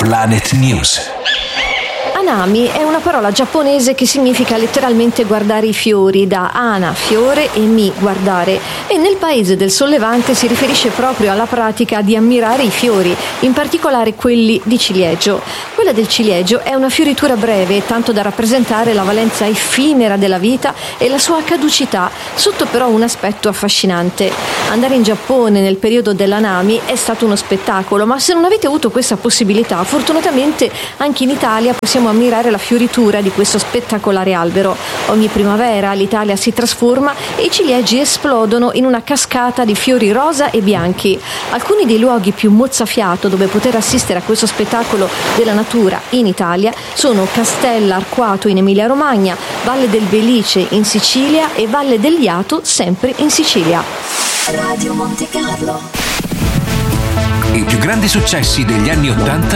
Planet News. Hanami è una parola giapponese che significa letteralmente guardare i fiori, da hana, fiore, e mi, guardare, e nel paese del sollevante si riferisce proprio alla pratica di ammirare i fiori, in particolare quelli di ciliegio. Quella del ciliegio è una fioritura breve, tanto da rappresentare la valenza effimera della vita e la sua caducità, sotto però un aspetto affascinante. Andare in Giappone nel periodo dell'Hanami è stato uno spettacolo, ma se non avete avuto questa possibilità, fortunatamente anche in Italia possiamo ammirare la fioritura di questo spettacolare albero. Ogni primavera l'Italia si trasforma e i ciliegi esplodono in una cascata di fiori rosa e bianchi. Alcuni dei luoghi più mozzafiato dove poter assistere a questo spettacolo della natura in Italia sono Castella Arquato in Emilia-Romagna, Valle del Belice in Sicilia e Valle del Jato sempre in Sicilia. Radio Monte Carlo. I più grandi successi degli anni '80